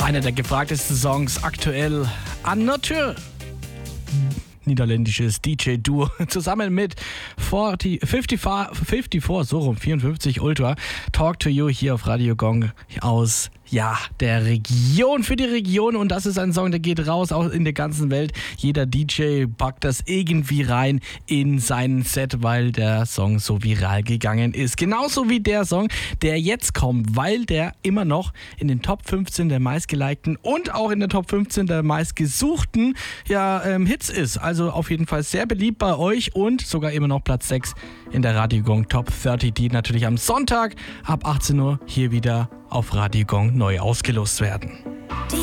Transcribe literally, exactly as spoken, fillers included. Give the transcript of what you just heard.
Einer der gefragtesten Songs aktuell. Another. Niederländisches D J-Duo zusammen mit vierzig, fünfundfünfzig, fünfundfünfzig, so rum, vierundfünfzig Ultra. Talk to You hier auf Radio Gong aus, ja, der Region, für die Region. Und das ist ein Song, der geht raus, auch in der ganzen Welt. Jeder D J packt das irgendwie rein in sein Set, weil der Song so viral gegangen ist. Genauso wie der Song, der jetzt kommt, weil der immer noch in den Top fünfzehn der meistgelikten und auch in der Top fünfzehn der meistgesuchten ja, ähm, Hits ist. Also auf jeden Fall sehr beliebt bei euch und sogar immer noch Platz sechs in der Radio Gong Top dreißig, die natürlich am Sonntag ab achtzehn Uhr hier wieder auf Radio Gong neu ausgelost werden.